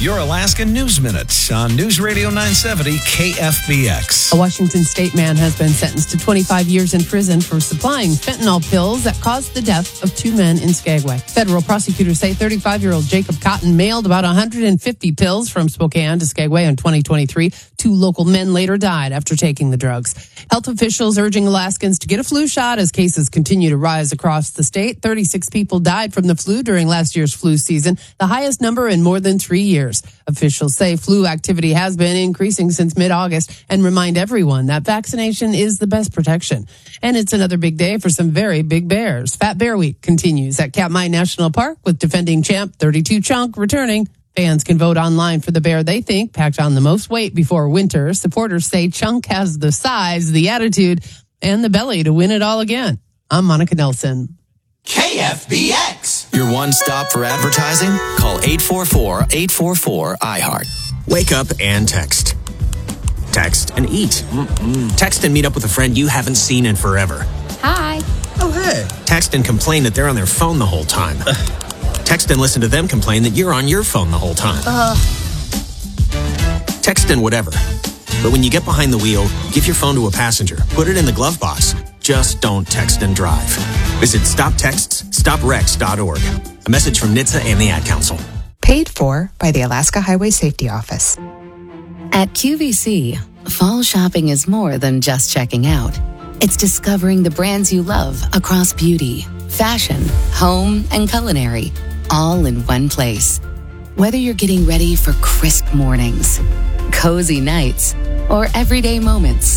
your Alaska News Minute on News Radio 970 KFBX. A Washington state man has been sentenced to 25 years in prison for supplying fentanyl pills that caused the death of 2 men in Skagway. Federal prosecutors say 35-year-old Jacob Cotton mailed about 150 pills from Spokane to Skagway in 2023. 2 local men later died after taking the drugs. Health officials urging Alaskans to get a flu shot as cases continue to rise across the state. 36 people died from the flu during last year's flu season, the highest number in more than 3 years. Officials say flu activity has been increasing since mid-August and remind everyone that vaccination is the best protection. And it's another big day for some very big bears. Fat Bear Week continues at Katmai National Park with defending champ 32 Chunk returning. Fans can vote online for the bear they think packed on the most weight before winter. Supporters say Chunk has the size, the attitude, and the belly to win it all again. I'm Monica Nelson. KFBX. Your one stop for advertising? Call 844-844-iHeart. Wake up and text. Text and eat. Text and meet up with a friend you haven't seen in forever. Hi. Oh, hey. Text and complain that they're on their phone the whole time. Text and listen to them complain that you're on your phone the whole time. Text and whatever. But when you get behind the wheel, give your phone to a passenger. Put it in the glove box. Just don't text and drive. Visit StopTextsStopWrecks.org. A message from NHTSA and the Ad Council. Paid for by the Alaska Highway Safety Office. At QVC, fall shopping is more than just checking out. It's discovering the brands you love across beauty, fashion, home, and culinary, all in one place. Whether you're getting ready for crisp mornings, cozy nights, or everyday moments,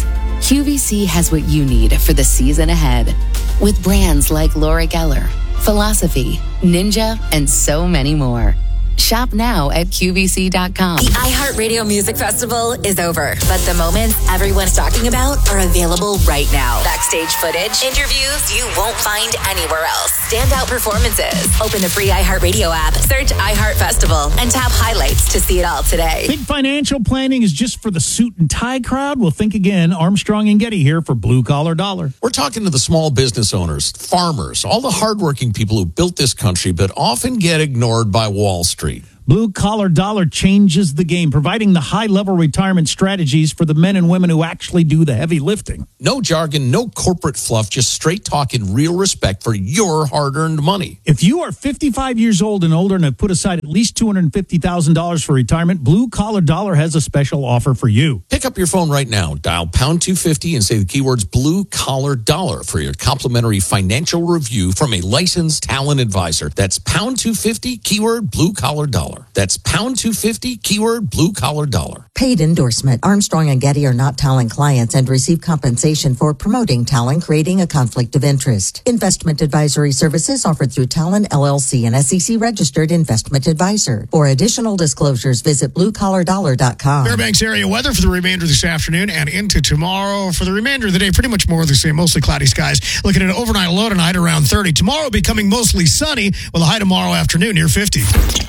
QVC has what you need for the season ahead. With brands like Laura Geller, Philosophy, Ninja, and so many more. Shop now at QVC.com. The iHeartRadio Music Festival is over, but the moments everyone's talking about are available right now. Backstage footage, interviews you won't find anywhere else. Standout performances. Open the free iHeartRadio app, search iHeart Festival, and tap highlights to see it all today. Think financial planning is just for the suit and tie crowd? Well, think again. Armstrong and Getty here for Blue Collar Dollar. We're talking to the small business owners, farmers, all the hardworking people who built this country but often get ignored by Wall Street. Blue Collar Dollar changes the game, providing the high-level retirement strategies for the men and women who actually do the heavy lifting. No jargon, no corporate fluff, just straight talk and real respect for your hard-earned money. If you are 55 years old and older and have put aside at least $250,000 for retirement, Blue Collar Dollar has a special offer for you. Pick up your phone right now, dial pound 250 and say the keywords Blue Collar Dollar for your complimentary financial review from a licensed talent advisor. That's pound 250, keyword Blue Collar Dollar. That's pound 250, keyword Blue Collar Dollar. Paid endorsement. Armstrong and Getty are not Talon clients and receive compensation for promoting Talon, creating a conflict of interest. Investment advisory services offered through Talon LLC, an SEC registered investment advisor. For additional disclosures, visit bluecollardollar.com. Fairbanks area weather for the remainder of this afternoon and into tomorrow. For the remainder of the day, pretty much more of the same, mostly cloudy skies. Looking at an overnight low tonight around 30. Tomorrow becoming mostly sunny with a high tomorrow afternoon near 50.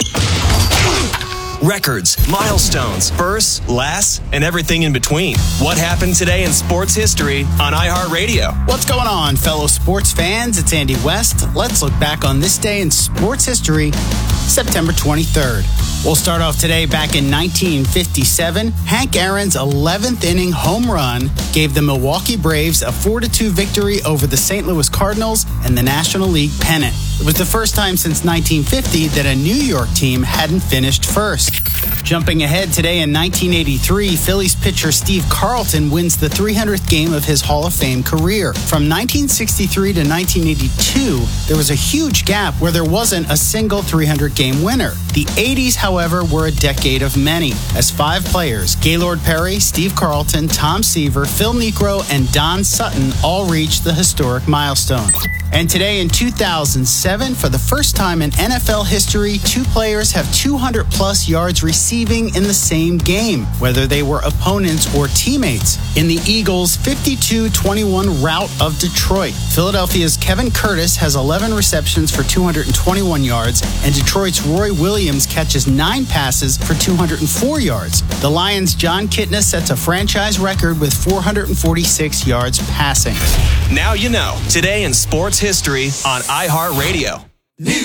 Records, milestones, firsts, lasts, and everything in between. What happened today in sports history on iHeartRadio? What's going on, fellow sports fans? It's Andy West. Let's look back on this day in sports history, September 23rd. We'll start off today back in 1957. Hank Aaron's 11th inning home run gave the Milwaukee Braves a 4-2 victory over the St. Louis Cardinals and the National League pennant. It was the first time since 1950 that a New York team hadn't finished first. Jumping ahead today in 1983, Phillies pitcher Steve Carlton wins the 300th game of his Hall of Fame career. From 1963 to 1982, there was a huge gap where there wasn't a single 300-game winner. The 80s, however, were a decade of many, as 5 players, Gaylord Perry, Steve Carlton, Tom Seaver, Phil Niekro, and Don Sutton, all reached the historic milestone. And today in 2007, for the first time in NFL history, 2 players have 200-plus yards receiving in the same game, whether they were opponents or teammates. In the Eagles' 52-21 rout of Detroit, Philadelphia's Kevin Curtis has 11 receptions for 221 yards, and Detroit's Roy Williams catches 9 passes for 204 yards. The Lions' John Kitna sets a franchise record with 446 yards passing. Now you know. Today in sports history on iHeartRadio.